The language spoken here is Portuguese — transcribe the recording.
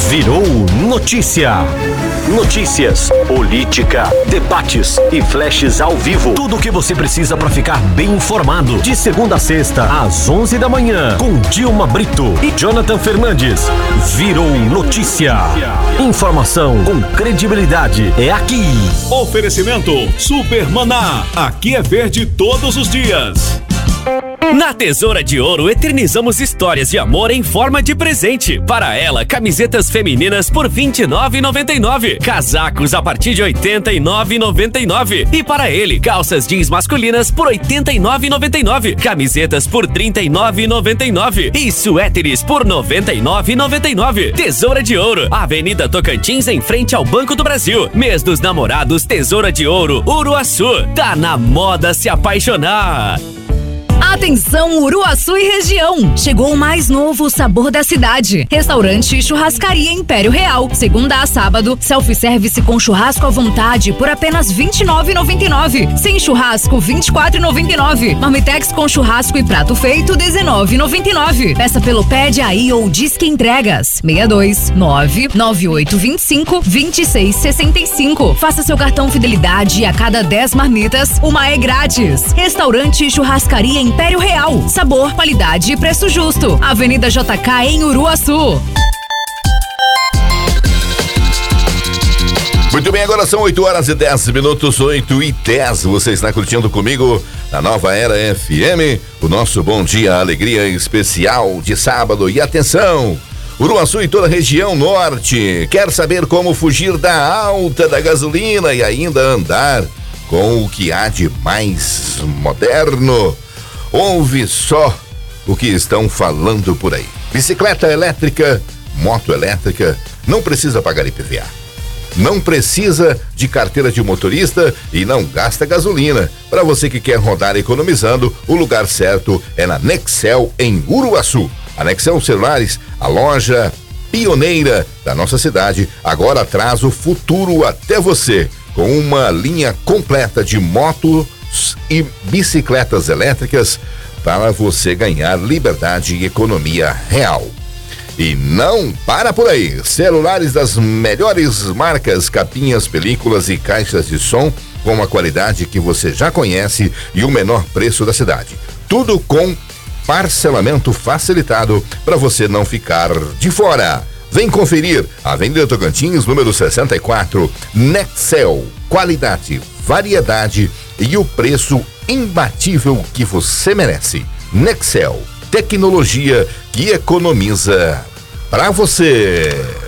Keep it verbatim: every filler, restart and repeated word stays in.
virou notícia. Notícias, política, debates e flashes ao vivo. Tudo o que você precisa para ficar bem informado. De segunda a sexta, às onze da manhã, com Dilma Brito e Jonathan Fernandes. Virou notícia. Informação com credibilidade é aqui. Oferecimento Super Maná. Aqui é verde todos os dias. Na Tesoura de Ouro, eternizamos histórias de amor em forma de presente. Para ela, camisetas femininas por vinte e nove reais e noventa e nove centavos. Casacos a partir de oitenta e nove reais e noventa e nove centavos. E para ele, calças jeans masculinas por oitenta e nove reais e noventa e nove centavos. Camisetas por trinta e nove reais e noventa e nove centavos. E suéteres por noventa e nove reais e noventa e nove centavos. Tesoura de Ouro, Avenida Tocantins, em frente ao Banco do Brasil. Mês dos Namorados, Tesoura de Ouro, Uruaçu. Tá na moda se apaixonar. Atenção, Uruaçu e região! Chegou o mais novo sabor da cidade. Restaurante e Churrascaria Império Real. Segunda a sábado, self-service com churrasco à vontade por apenas vinte e nove reais e noventa e nove centavos. Sem churrasco, vinte e quatro reais e noventa e nove centavos. Marmitex com churrasco e prato feito, dezenove reais e noventa e nove centavos. Peça pelo Pede Aí ou Disque Entregas. seis dois nove nove oito dois cinco dois seis seis cinco. Faça seu cartão Fidelidade e a cada dez marmitas, uma é grátis. Restaurante e Churrascaria Império Real. Sabor, qualidade e preço justo. Avenida J K em Uruaçu. Muito bem, agora são oito horas e dez minutos, oito e dez. Você está curtindo comigo na Nova Era F M, o nosso Bom Dia Alegria especial de sábado. E atenção, Uruaçu e toda a região norte. Quer saber como fugir da alta da gasolina e ainda andar com o que há de mais moderno? Ouve só o que estão falando por aí. Bicicleta elétrica, moto elétrica, não precisa pagar I P V A. Não precisa de carteira de motorista e não gasta gasolina. Para você que quer rodar economizando, o lugar certo é na Nexel, em Uruaçu. A Nexel Celulares, a loja pioneira da nossa cidade, agora traz o futuro até você, com uma linha completa de motos e bicicletas elétricas para você ganhar liberdade e economia real. E não para por aí. Celulares das melhores marcas, capinhas, películas e caixas de som com a qualidade que você já conhece e o menor preço da cidade. Tudo com parcelamento facilitado para você não ficar de fora. Vem conferir, Avenida Tocantins, número sessenta e quatro, Nexel. Qualidade, variedade e o preço imbatível que você merece. Nexel, tecnologia que economiza pra você.